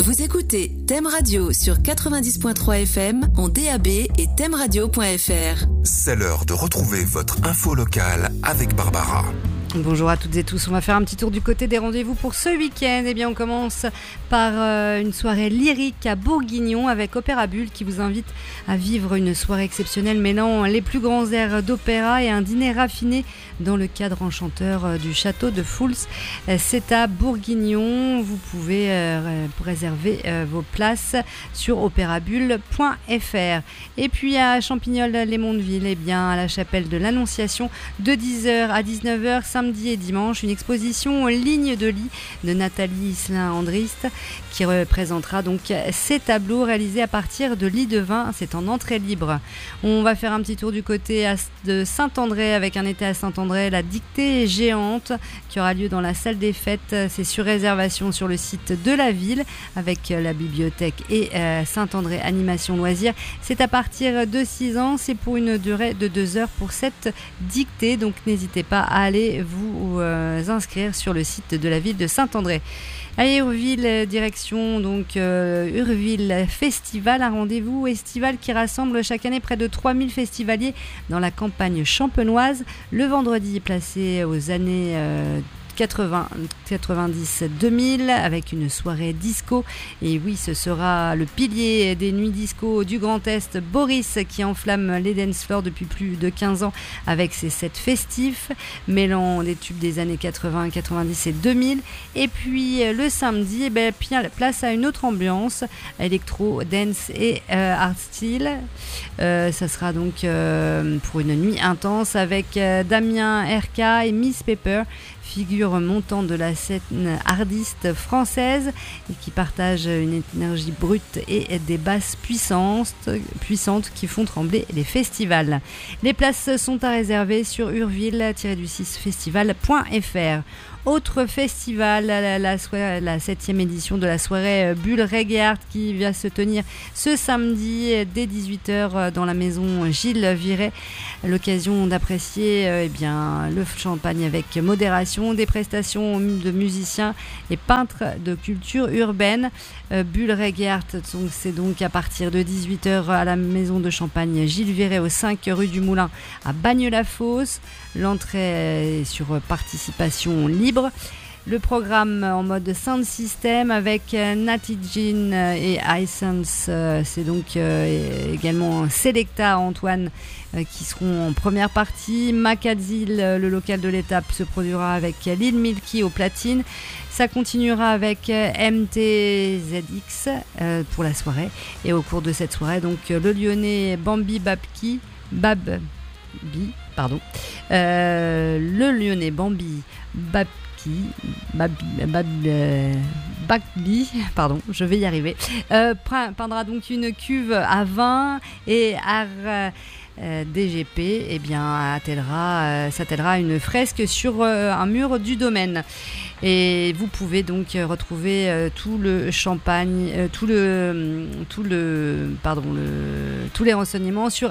Vous écoutez Thème Radio sur 90.3 FM en DAB et thèmeradio.fr. C'est l'heure de retrouver votre info locale avec Barbara. Bonjour à toutes et tous, on va faire un petit tour du côté des rendez-vous pour ce week-end. Eh bien, on commence par une soirée lyrique à Bourguignon avec Opéra Bulle qui vous invite à vivre une soirée exceptionnelle mêlant les plus grands airs d'opéra et un dîner raffiné dans le cadre enchanteur du château de Fouls. C'est à Bourguignon, vous pouvez réserver vos places sur opérabulle.fr. Et puis à Champignol-les-Mondeville, eh bien, à la chapelle de l'Annonciation de 10h à 19h, samedi et dimanche, une exposition Ligne de lit de Nathalie Islin-Andrist qui représentera donc ces tableaux réalisés à partir de lits de vin. C'est en entrée libre. On va faire un petit tour du côté de Saint-André avec un été à Saint-André, la dictée géante qui aura lieu dans la salle des fêtes. C'est sur réservation sur le site de la ville avec la bibliothèque et Saint-André Animation Loisirs. C'est à partir de 6 ans. C'est pour une durée de 2 heures pour cette dictée. Donc n'hésitez pas à aller vous inscrire sur le site de la ville de Saint-André. À Urville, direction donc Urville Festival, un rendez-vous estival qui rassemble chaque année près de 3000 festivaliers dans la campagne champenoise. Le vendredi placé aux années 90-2000 avec une soirée disco. Et oui, ce sera le pilier des nuits disco du Grand Est, Boris, qui enflamme les dance floors depuis plus de 15 ans avec ses sets festifs mêlant des tubes des années 80, 90 et 2000. Et puis le samedi, eh bien, place à une autre ambiance, électro, dance et art style. Ça sera donc pour une nuit intense avec Damien RK et Miss Pepper, figure montante de la scène hardiste française et qui partage une énergie brute et des basses puissantes qui font trembler les festivals. Les places sont à réserver sur urville-du6festival.fr. Autre festival, la 7e édition de la soirée Bulle Reggae Art qui va se tenir ce samedi dès 18h dans la maison Gilles Viret. L'occasion d'apprécier le champagne avec modération, des prestations de musiciens et peintres de culture urbaine. Bulle Reggae Art, c'est donc à partir de 18h à la maison de champagne Gilles Viret au 5 rue du Moulin à Bagnes-la-Fosse. L'entrée est sur participation libre. Le programme en mode sound system avec Natty Jean et Hisense, c'est donc également Selecta Antoine qui seront en première partie. Macadzil, le local de l'étape, se produira avec Lil Milky au platine. Ça continuera avec MTZX pour la soirée. Et au cours de cette soirée, donc le Lyonnais le Lyonnais Bambi Bakli, pardon, je vais y arriver, peindra donc une cuve à vin et DGP s'attellera à une fresque sur un mur du domaine. Et vous pouvez donc retrouver tous les renseignements sur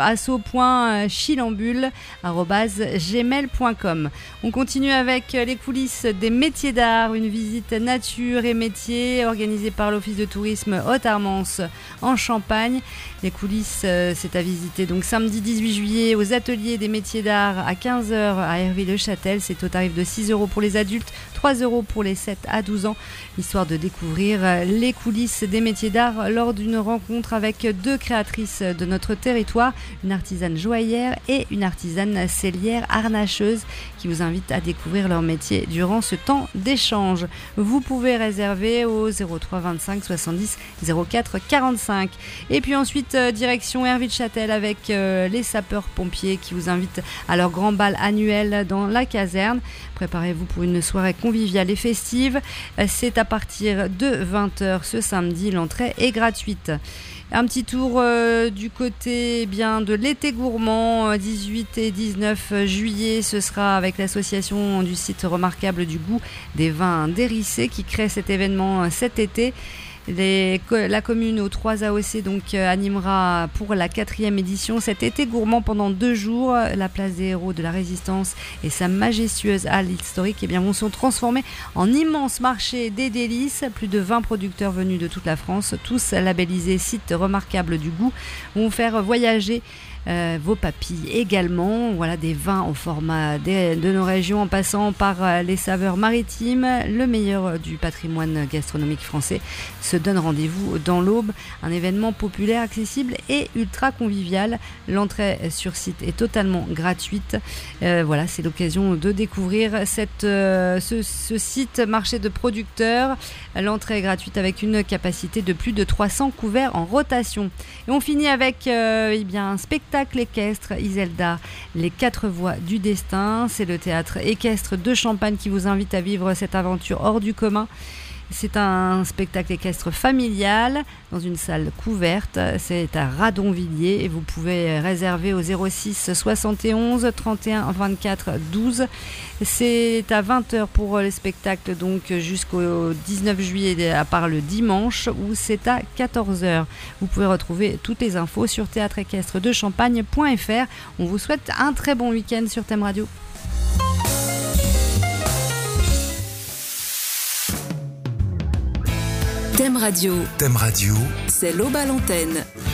asso.chilambule@gmail.com. On continue avec les coulisses des métiers d'art, une visite nature et métiers organisée par l'Office de tourisme Haute-Armance en Champagne. Les coulisses, c'est à visiter donc samedi 18 juillet aux ateliers des métiers d'art à 15h à Herville-le-Châtel. C'est au tarif de 6 € pour les adultes, 3 € pour les 7 à 12 ans, histoire de découvrir les coulisses des métiers d'art lors d'une rencontre avec 2 créatrices de notre territoire, une artisane joaillère et une artisane sellière harnacheuse qui vous invitent à découvrir leur métier durant ce temps d'échange. Vous pouvez réserver au 03 25 70 04 45. Et puis ensuite, direction Herville-Châtel avec les sapeurs-pompiers qui vous invitent à leur grand bal annuel dans la caserne. Préparez-vous pour une soirée conviviale et festive. C'est à partir de 20h ce samedi. L'entrée est gratuite. Un petit tour du côté de l'été gourmand, 18 et 19 juillet, ce sera avec l'association du site remarquable du goût des vins d'Hérissé qui crée cet événement cet été. La commune aux 3 AOC donc animera pour la 4e édition cet été gourmand pendant 2 jours. La place des héros de la Résistance et sa majestueuse halle historique vont se transformer en immense marché des délices. Plus de 20 producteurs venus de toute la France, tous labellisés sites remarquables du goût, vont faire voyager vos papilles également. Voilà, des vins au format de nos régions en passant par les saveurs maritimes. Le meilleur du patrimoine gastronomique français se donne rendez-vous dans l'Aube. Un événement populaire, accessible et ultra convivial. L'entrée sur site est totalement gratuite. Voilà, c'est l'occasion de découvrir ce site marché de producteurs. L'entrée est gratuite avec une capacité de plus de 300 couverts en rotation. Et on finit avec un spectacle équestre Iselda, les 4 voies du destin. C'est le théâtre équestre de Champagne qui vous invite à vivre cette aventure hors du commun. C'est un spectacle équestre familial dans une salle couverte. C'est à Radonvilliers et vous pouvez réserver au 06 71 31 24 12. C'est à 20h pour le spectacle, donc jusqu'au 19 juillet, à part le dimanche où c'est à 14h. Vous pouvez retrouver toutes les infos sur théâtreéquestredechampagne.fr. On vous souhaite un très bon week-end sur Thème Radio. Thème Radio. Thème Radio. C'est l'Aube à l'antenne.